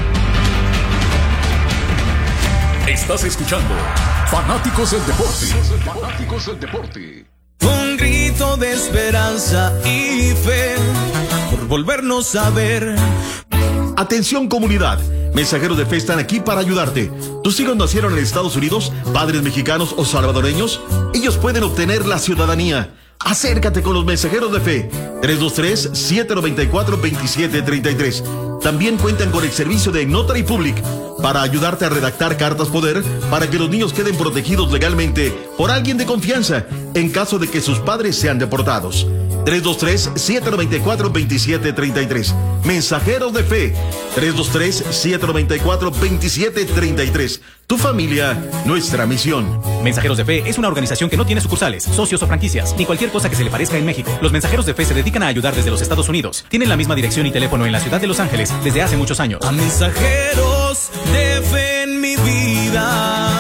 Estás escuchando Fanáticos del Deporte. Fanáticos del Deporte. Un grito de esperanza y fe por volvernos a ver. Atención comunidad, mensajeros de fe están aquí para ayudarte. ¿Tus hijos nacieron en Estados Unidos, padres mexicanos o salvadoreños? Ellos pueden obtener la ciudadanía. Acércate con los mensajeros de fe. tres dos tres, siete nueve cuatro, dos siete tres tres. También cuentan con el servicio de Notary Public para ayudarte a redactar cartas poder para que los niños queden protegidos legalmente por alguien de confianza en caso de que sus padres sean deportados. tres dos tres, siete nueve cuatro, dos siete tres tres. Mensajeros de fe. tres dos tres, siete nueve cuatro, dos siete tres tres. Tu familia, nuestra misión. Mensajeros de Fe es una organización que no tiene sucursales, socios o franquicias, ni cualquier cosa que se le parezca en México. Los Mensajeros de Fe se dedican a ayudar desde los Estados Unidos. Tienen la misma dirección y teléfono en la ciudad de Los Ángeles desde hace muchos años. A mensajeros de fe en mi vida.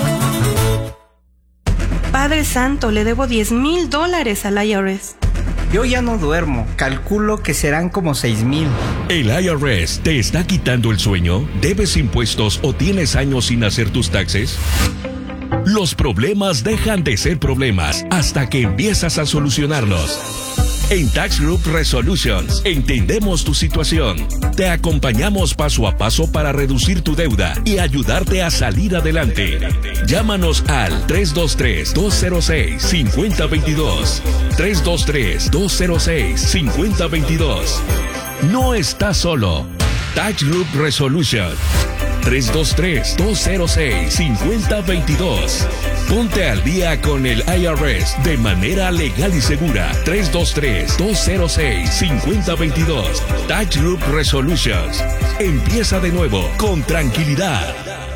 Padre Santo, le debo diez mil dólares al I R S. Yo ya no duermo. Calculo que serán como seis mil. ¿El I R S te está quitando el sueño? ¿Debes impuestos o tienes años sin hacer tus taxes? Los problemas dejan de ser problemas hasta que empiezas a solucionarlos. En Tax Group Resolutions entendemos tu situación. Te acompañamos paso a paso para reducir tu deuda y ayudarte a salir adelante. Llámanos al tres dos tres, dos cero seis, cinco cero dos dos. tres dos tres, dos cero seis, cinco cero dos dos. No estás solo. Tax Group Resolution. tres dos tres, dos cero seis, cinco cero dos dos. Ponte al día con el I R S de manera legal y segura. tres dos tres, dos cero seis, cinco cero dos dos. Tax Group Resolutions. Empieza de nuevo con tranquilidad.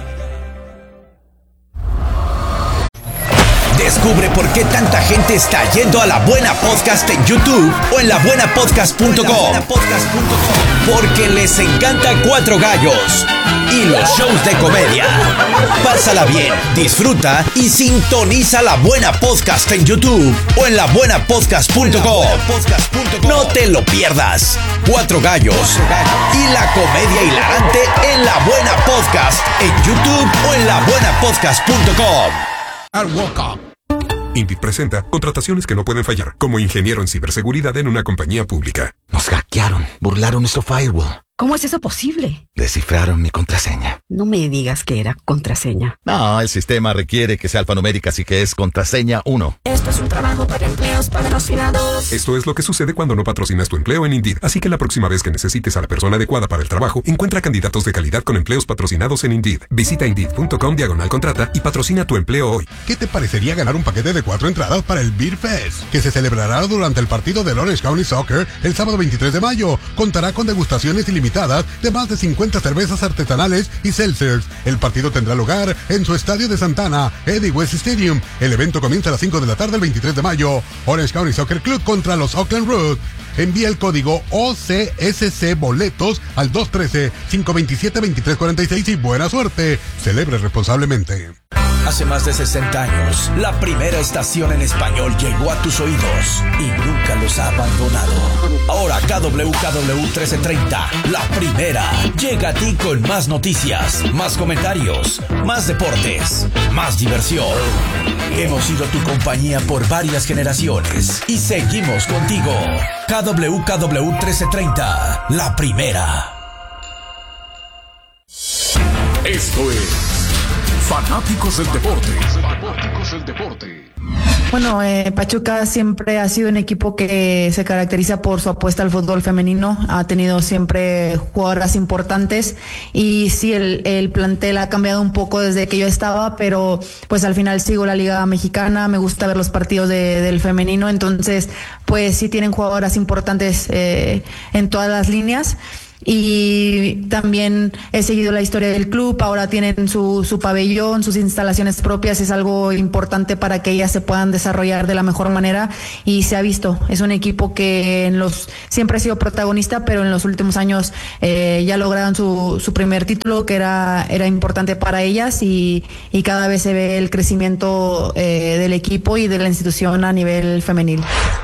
Descubre por qué tanta gente está yendo a La Buena Podcast en YouTube o en la buena podcast punto com. Porque les encanta Cuatro Gallos y los shows de comedia. Pásala bien, disfruta y sintoniza La Buena Podcast en YouTube o en la buena podcast punto com. No te lo pierdas. Cuatro Gallos y la comedia hilarante en La Buena Podcast en YouTube o en la buena podcast punto com. Indeed presenta contrataciones que no pueden fallar, como ingeniero en ciberseguridad en una compañía pública. Nos hackearon, burlaron nuestro firewall. ¿Cómo es eso posible? Descifraron mi contraseña. No me digas que era contraseña. No, el sistema requiere que sea alfanumérica, así que es contraseña uno. Esto es un trabajo para empleos patrocinados. Esto es lo que sucede cuando no patrocinas tu empleo en Indeed. Así que la próxima vez que necesites a la persona adecuada para el trabajo, encuentra candidatos de calidad con empleos patrocinados en Indeed. Visita Indeed.com diagonal contrata y patrocina tu empleo hoy. ¿Qué te parecería ganar un paquete de cuatro entradas para el Beer Fest, que se celebrará durante el partido del Orange County Soccer el sábado veintitrés de mayo? Contará con degustaciones ilimitadas de más de cincuenta cervezas artesanales y seltzers. El partido tendrá lugar en su estadio de Santana, Eddie West Stadium. El evento comienza a las cinco de la tarde el veintitrés de mayo. Orange County Soccer Club contra los Oakland Roos. Envía el código O C S C Boletos al dos uno tres, cinco dos siete, dos tres cuatro seis y buena suerte. Celebre responsablemente. Hace más de sesenta años, la primera estación en español llegó a tus oídos y nunca los ha abandonado. Ahora K W K W trece treinta, la primera, llega a ti con más noticias, más comentarios, más deportes, más diversión. Hemos sido tu compañía por varias generaciones y seguimos contigo. K W K W trece treinta, la primera. Esto es Fanáticos del Deporte. Fanáticos del Deporte. Bueno, eh, Pachuca siempre ha sido un equipo que se caracteriza por su apuesta al fútbol femenino. Ha tenido siempre jugadoras importantes y sí, el, el plantel ha cambiado un poco desde que yo estaba, pero pues al final sigo la Liga Mexicana, me gusta ver los partidos de, del femenino, entonces pues sí tienen jugadoras importantes eh, en todas las líneas. Y también he seguido la historia del club, ahora tienen su, su pabellón, sus instalaciones propias, es algo importante para que ellas se puedan desarrollar de la mejor manera y se ha visto, es un equipo que en los siempre ha sido protagonista, pero en los últimos años eh, ya lograron su, su primer título, que era, era importante para ellas y, y cada vez se ve el crecimiento eh, del equipo y de la institución a nivel femenil.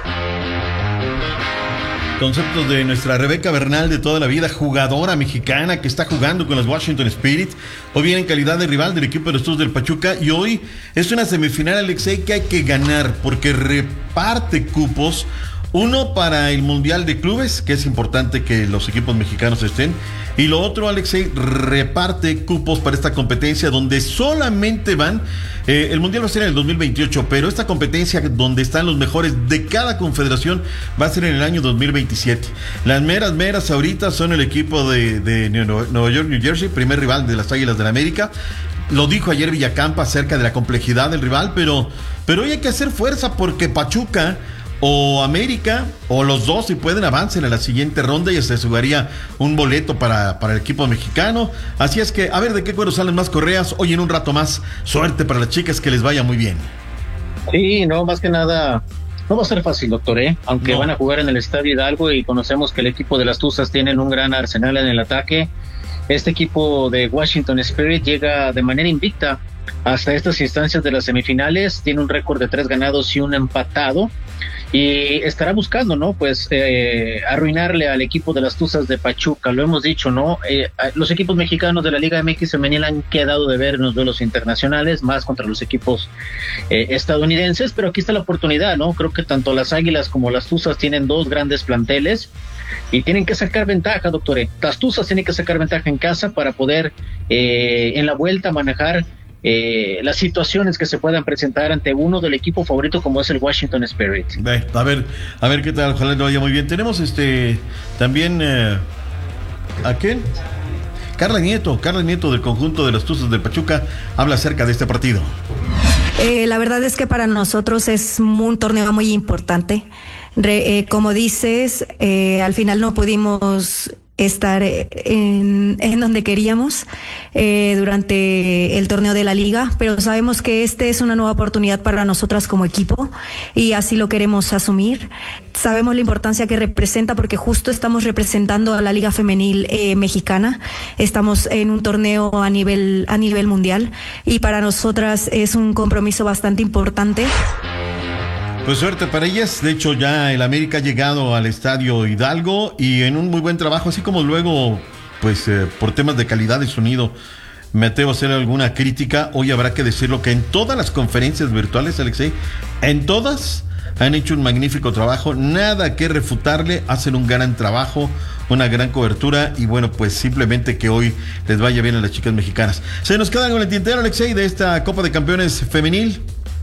Conceptos de nuestra Rebeca Bernal de toda la vida, jugadora mexicana que está jugando con los Washington Spirit, hoy viene en calidad de rival del equipo de los Tuzos del Pachuca y hoy es una semifinal, Alexei, que hay que ganar porque reparte cupos. Uno para el Mundial de Clubes, que es importante que los equipos mexicanos estén. Y lo otro, Alexei, reparte cupos para esta competencia donde solamente van, eh, el Mundial va a ser en el dos mil veintiocho, pero esta competencia donde están los mejores de cada confederación va a ser en el año dos mil veintisiete. Las meras, meras ahorita son el equipo de, de Nueva York, New Jersey, primer rival de las Águilas del la América. Lo dijo ayer Villacampa acerca de la complejidad del rival, pero, pero hoy hay que hacer fuerza porque Pachuca o América, o los dos, si pueden, avancen a la siguiente ronda y se jugaría un boleto para, para el equipo mexicano. Así es que, a ver de qué cuero salen más correas. Hoy en un rato más, suerte para las chicas, que les vaya muy bien. Sí, no, más que nada, no va a ser fácil, doctor, ¿eh? Aunque no. Van a jugar en el Estadio Hidalgo y conocemos que el equipo de las Tuzas tienen un gran arsenal en el ataque. Este equipo de Washington Spirit llega de manera invicta hasta estas instancias de las semifinales, tiene un récord de tres ganados y un empatado. Y estará buscando, ¿no? Pues eh, arruinarle al equipo de las Tuzas de Pachuca. Lo hemos dicho, ¿no? Eh, los equipos mexicanos de la Liga M X femenil han quedado de ver en los duelos internacionales, más contra los equipos eh, estadounidenses, pero aquí está la oportunidad, ¿no? Creo que tanto las Águilas como las Tuzas tienen dos grandes planteles y tienen que sacar ventaja, doctor. Las Tuzas tienen que sacar ventaja en casa para poder eh, en la vuelta manejar Eh, las situaciones que se puedan presentar ante uno del equipo favorito como es el Washington Spirit. A ver, a ver qué tal, ojalá le vaya muy bien. Tenemos este también eh, ¿a quién? Carla Nieto, Carla Nieto del conjunto de los Tuzos del Pachuca habla acerca de este partido. Eh, la verdad es que para nosotros es un torneo muy importante. Re, eh, como dices, eh, al final no pudimos estar en, en donde queríamos eh, durante el torneo de la liga, pero sabemos que este es una nueva oportunidad para nosotras como equipo y así lo queremos asumir. Sabemos la importancia que representa porque justo estamos representando a la liga femenil eh, mexicana, estamos en un torneo a nivel, a nivel mundial y para nosotras es un compromiso bastante importante. Pues suerte para ellas. De hecho, ya el América ha llegado al Estadio Hidalgo y en un muy buen trabajo, así como luego, pues eh, por temas de calidad de sonido, me atrevo a hacer alguna crítica. Hoy habrá que decirlo que en todas las conferencias virtuales, Alexei, en todas han hecho un magnífico trabajo, nada que refutarle, hacen un gran trabajo, una gran cobertura y bueno, pues simplemente que hoy les vaya bien a las chicas mexicanas. Se nos queda con el tintero, Alexei, de esta Copa de Campeones femenil.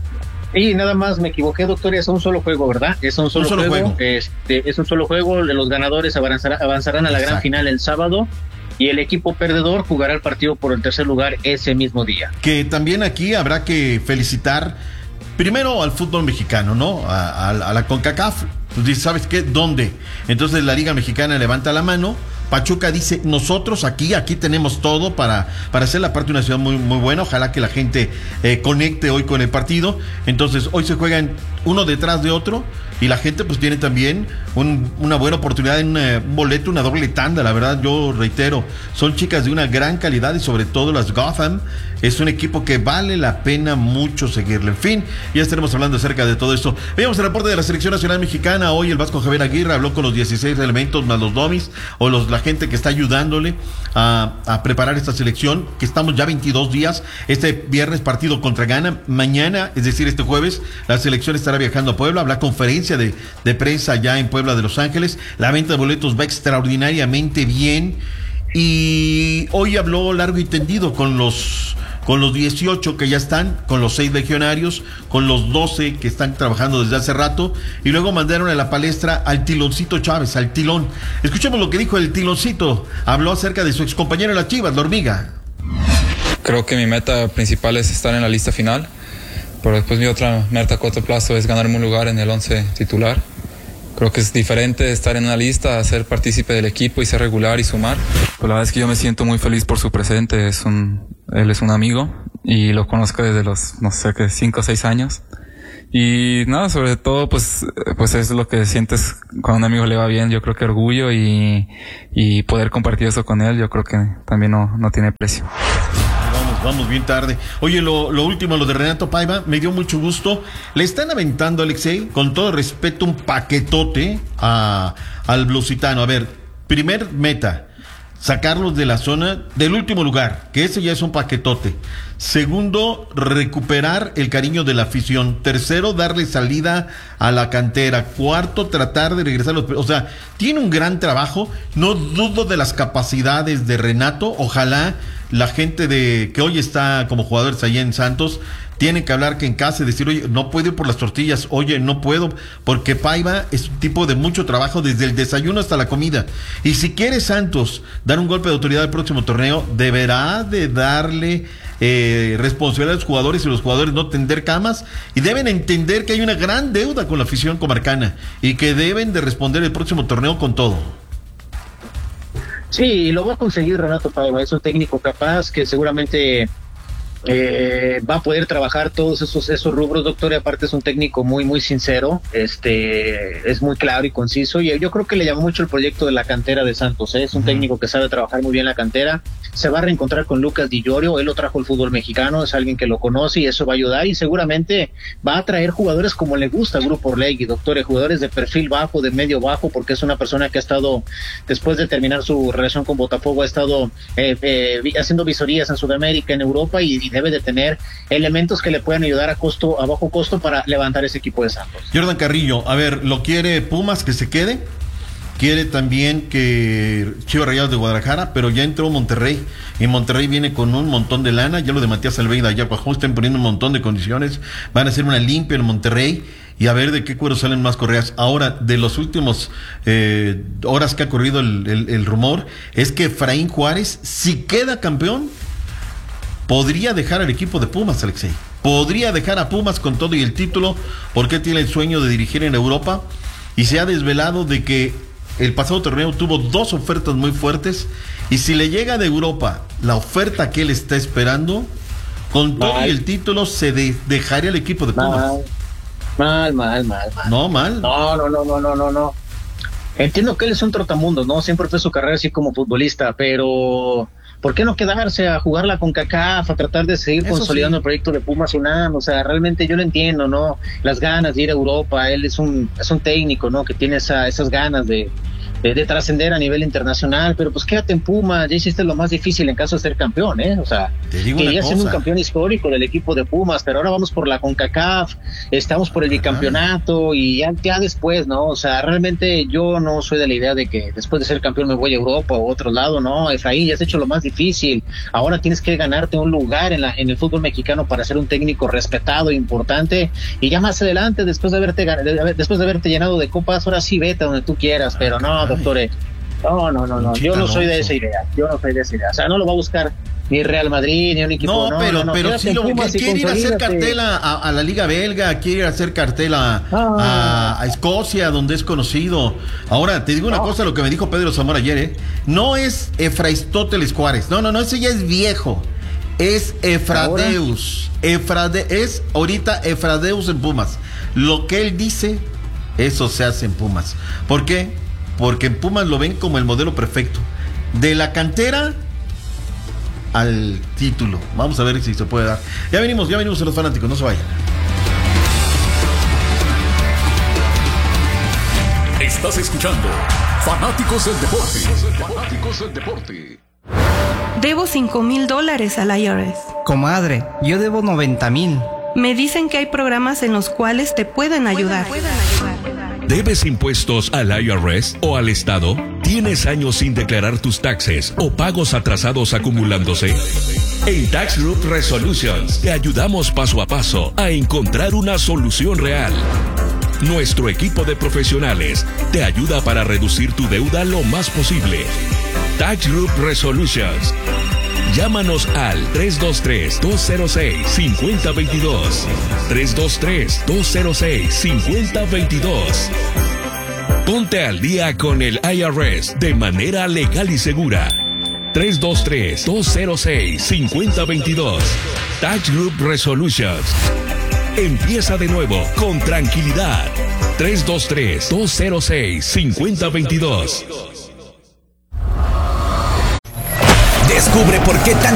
Y nada más me equivoqué, doctor, es un solo juego, ¿verdad? Es un solo, un solo juego, juego. Este, es un solo juego, los ganadores avanzarán, avanzarán a la Exacto. gran final el sábado y el equipo perdedor jugará el partido por el tercer lugar ese mismo día. Que también aquí habrá que felicitar primero al fútbol mexicano, ¿no? A, a, a la CONCACAF. Pues dice, ¿sabes qué? ¿Dónde? Entonces la Liga Mexicana levanta la mano. Pachuca dice, nosotros aquí, aquí tenemos todo para, para hacer la parte de una ciudad muy, muy buena. Ojalá que la gente eh, conecte hoy con el partido. Entonces, hoy se juegan uno detrás de otro y la gente pues tiene también un, una buena oportunidad en una, un boleto, una doble tanda. La verdad, yo reitero, son chicas de una gran calidad y sobre todo las Gotham es un equipo que vale la pena mucho seguirle. En fin, ya estaremos hablando acerca de todo esto. Veamos el reporte de la Selección Nacional Mexicana. Hoy el Vasco Javier Aguirre habló con los dieciséis elementos más los domis o los, la gente que está ayudándole a, a preparar esta selección, que estamos ya veintidós días. Este viernes partido contra Ghana. Mañana, es decir, este jueves, la selección estará viajando a Puebla. Habrá conferencia de, de prensa ya en Puebla de Los Ángeles. La venta de boletos va extraordinariamente bien. Y hoy habló largo y tendido con los con los dieciocho que ya están, con los seis legionarios, con los doce que están trabajando desde hace rato, y luego mandaron a la palestra al Tiloncito Chávez, al Tilón. Escuchemos lo que dijo el Tiloncito. Habló acerca de su excompañero en las Chivas, la Hormiga. Creo que mi meta principal es estar en la lista final, pero después mi otra meta a corto plazo es ganarme un lugar en el once titular. Creo que es diferente estar en una lista, ser partícipe del equipo y ser regular y sumar. Pues la verdad es que yo me siento muy feliz por su presente. Es un, él es un amigo y lo conozco desde los, no sé qué, cinco o seis años. Y nada, sobre todo, pues, pues es lo que sientes cuando a un amigo le va bien. Yo creo que orgullo y, y poder compartir eso con él, yo creo que también no, no tiene precio. Vamos bien tarde. Oye, lo, lo último, lo de Renato Paiva, me dio mucho gusto. Le están aventando, Alexei, con todo respeto, un paquetote a, al Blusitano. A ver, primer meta, sacarlos de la zona del último lugar, que ese ya es un paquetote. Segundo, recuperar el cariño de la afición. Tercero, darle salida a la cantera. Cuarto, tratar de regresar los... O sea, tiene un gran trabajo. No dudo de las capacidades de Renato. Ojalá la gente de que hoy está como jugadores allá en Santos tienen que hablar que en casa y decir, oye, no puedo ir por las tortillas, oye, no puedo, porque Paiva es un tipo de mucho trabajo desde el desayuno hasta la comida. Y si quiere Santos dar un golpe de autoridad al próximo torneo, deberá de darle eh, responsabilidad a los jugadores y los jugadores no tender camas, y deben entender que hay una gran deuda con la afición comarcana y que deben de responder el próximo torneo con todo. Sí, lo va a conseguir Renato Paiva, es un técnico capaz que seguramente eh, va a poder trabajar todos esos esos rubros, doctor, y aparte es un técnico muy muy sincero, este es muy claro y conciso, y yo creo que le llamó mucho el proyecto de la cantera de Santos, ¿eh? Es un uh-huh. técnico que sabe trabajar muy bien la cantera, se va a reencontrar con Lucas Di Llorio, él lo trajo el fútbol mexicano, es alguien que lo conoce y eso va a ayudar, y seguramente va a traer jugadores como le gusta al Grupo Orlegui, doctor, jugadores de perfil bajo, de medio bajo, porque es una persona que ha estado, después de terminar su relación con Botafogo, ha estado eh, eh, haciendo visorías en Sudamérica, en Europa, y, y debe de tener elementos que le puedan ayudar a costo, a bajo costo para levantar ese equipo de Santos. Jordan Carrillo, a ver, ¿lo quiere Pumas que se quede? Quiere también que Chivas Rayados de Guadalajara, pero ya entró Monterrey, y Monterrey viene con un montón de lana, ya lo de Matías Almeida, ya Cuajón están poniendo un montón de condiciones, van a hacer una limpia en Monterrey, y a ver de qué cuero salen más correas. Ahora, de los últimos eh, horas que ha corrido el, el, el rumor, es que Efraín Juárez, si queda campeón, podría dejar al equipo de Pumas, Alexei. Podría dejar a Pumas con todo y el título, porque tiene el sueño de dirigir en Europa, y se ha desvelado de que el pasado torneo tuvo dos ofertas muy fuertes, y si le llega de Europa la oferta que él está esperando, con todo mal. Y el título se de, dejaría el equipo de Pumas. Mal, mal, mal, mal. No, mal. No, no, no, no, no, no, no. Entiendo que él es un trotamundos, ¿no? Siempre fue su carrera así como futbolista, pero ¿por qué no quedarse a jugar la CONCACAF, a tratar de seguir Eso consolidando sí. el proyecto de Pumas UNAM? O sea, realmente yo lo entiendo, ¿no? Las ganas de ir a Europa, él es un es un técnico, ¿no? Que tiene esa, esas ganas de, de, de trascender a nivel internacional, pero pues quédate en Pumas, ya hiciste lo más difícil en caso de ser campeón, ¿eh? O sea, quería ser un campeón histórico del equipo de Pumas, pero ahora vamos por la CONCACAF, estamos por el bicampeonato y ya, ya después, ¿no? O sea, realmente yo no soy de la idea de que después de ser campeón me voy a Europa o a otro lado, ¿no? Efraín, ya has hecho lo más difícil, ahora tienes que ganarte un lugar en, la, en el fútbol mexicano para ser un técnico respetado, importante, y ya más adelante, después de haberte, de, después de haberte llenado de copas, ahora sí vete a donde tú quieras, pero no, doctores, no, no, no, no, yo no soy de esa idea, yo no soy de esa idea, o sea, no lo va a buscar ni Real Madrid, ni un equipo. No, no pero, no, no, pero sí, lo que quiere ir a hacer cartel a, a la Liga Belga, quiere ir a hacer cartel a, ah. a, a Escocia, donde es conocido. Ahora, te digo una no. cosa, lo que me dijo Pedro Zamora ayer, ¿eh? No es Efraistóteles Juárez, no, no, no, ese ya es viejo. Es Efradeus. Efrade, es ahorita Efradeus en Pumas. Lo que él dice Eso se hace en Pumas. ¿Por qué? Porque en Pumas lo ven como el modelo perfecto. De la cantera al título. Vamos a ver si se puede dar. Ya venimos, ya venimos a los fanáticos, no se vayan. Estás escuchando Fanáticos del Deporte. Fanáticos del Deporte. Debo cinco mil dólares al I R S. Comadre, yo debo noventa mil. Me dicen que hay programas en los cuales te pueden ayudar. ¿Debes impuestos al I R S o al Estado? ¿Tienes años sin declarar tus taxes o pagos atrasados acumulándose? En Tax Group Resolutions te ayudamos paso a paso a encontrar una solución real. Nuestro equipo de profesionales te ayuda para reducir tu deuda lo más posible. Tax Group Resolutions. Llámanos al tres dos tres, dos cero seis, cinco cero dos dos. tres dos tres, dos cero seis, cinco cero dos dos. Ponte al día con el I R S de manera legal y segura. tres dos tres, dos cero seis, cinco cero dos dos. Tax Group Resolutions. Empieza de nuevo con tranquilidad. tres dos tres, dos cero seis, cinco cero dos dos. Descubre por qué tan